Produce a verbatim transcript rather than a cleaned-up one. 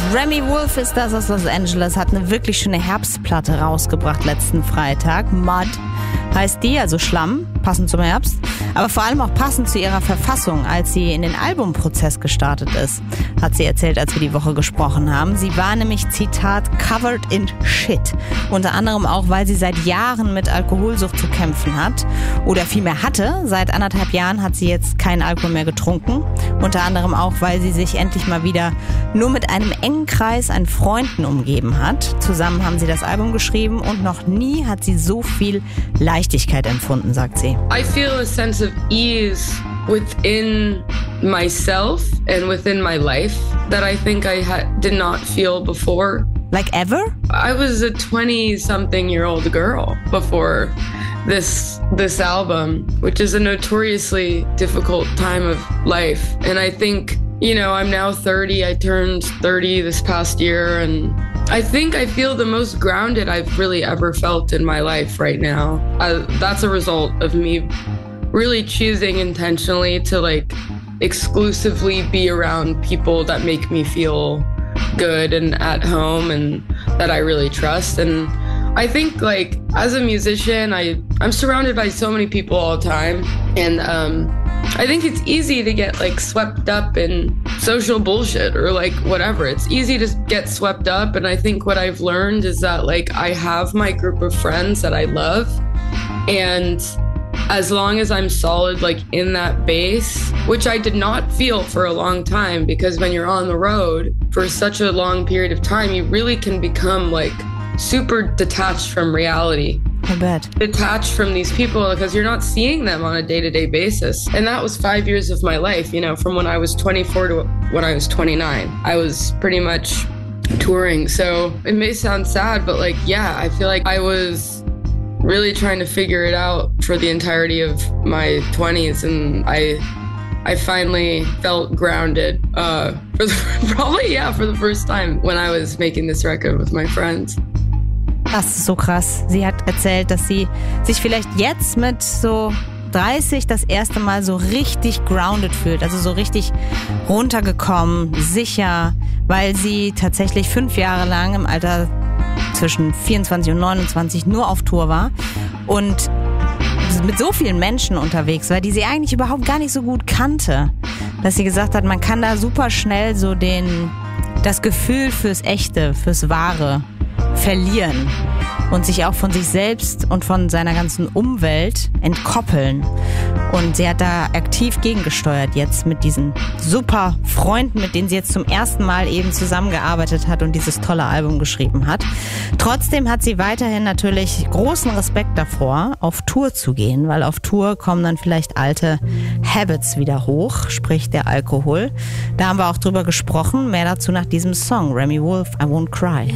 Remi Wolf ist das aus Los Angeles, hat eine wirklich schöne Herbstplatte rausgebracht letzten Freitag. Mud heißt die, also Schlamm, passend zum Herbst. Aber vor allem auch passend zu ihrer Verfassung, als sie in den Albumprozess gestartet ist, hat sie erzählt, als wir die Woche gesprochen haben. Sie war nämlich, Zitat, covered in shit. Unter anderem auch, weil sie seit Jahren mit Alkoholsucht zu kämpfen hat. Oder vielmehr hatte. Seit anderthalb Jahren hat sie jetzt keinen Alkohol mehr getrunken. Unter anderem auch, weil sie sich endlich mal wieder nur mit einem engen Kreis an Freunden umgeben hat. Zusammen haben sie das Album geschrieben und noch nie hat sie so viel Leichtigkeit empfunden, sagt sie. I feel a sense of ease within myself and within my life that I think I ha- did not feel before. Like ever? I was a twenty-something-year-old girl before this this album, which is a notoriously difficult time of life. And I think, you know, I'm now thirty. I turned thirty this past year, and I think I feel the most grounded I've really ever felt in my life right now. I, that's a result of me really choosing intentionally to like exclusively be around people that make me feel good and at home and that I really trust. And I think like as a musician, I, I'm surrounded by so many people all the time. And um, I think it's easy to get like swept up in social bullshit or like whatever. It's easy to get swept up. And I think what I've learned is that like I have my group of friends that I love. And as long as I'm solid like in that base, which I did not feel for a long time, because when you're on the road for such a long period of time, you really can become like super detached from reality. I bet. Detached from these people because you're not seeing them on a day-to-day basis. And that was five years of my life, you know, from when I was twenty-four to when I was twenty-nine. I was pretty much touring. So it may sound sad, but like, yeah, I feel like I was really trying to figure it out for the entirety of my twenties. And I I finally felt grounded uh, for the, probably, yeah, for the first time when I was making this record with my friends. Das ist so krass. Sie hat erzählt, dass sie sich vielleicht jetzt mit so dreißig das erste Mal so richtig grounded fühlt, also so richtig runtergekommen, sicher, weil sie tatsächlich fünf Jahre lang im Alter zwischen vierundzwanzig und neunundzwanzig nur auf Tour war und mit so vielen Menschen unterwegs war, die sie eigentlich überhaupt gar nicht so gut kannte, dass sie gesagt hat, man kann da super schnell so den, das Gefühl fürs Echte, fürs Wahre verlieren und sich auch von sich selbst und von seiner ganzen Umwelt entkoppeln. Und sie hat da aktiv gegengesteuert jetzt mit diesen super Freunden, mit denen sie jetzt zum ersten Mal eben zusammengearbeitet hat und dieses tolle Album geschrieben hat. Trotzdem hat sie weiterhin natürlich großen Respekt davor, auf Tour zu gehen, weil auf Tour kommen dann vielleicht alte Habits wieder hoch, sprich der Alkohol. Da haben wir auch drüber gesprochen, mehr dazu nach diesem Song, Remi Wolf, I Won't Cry.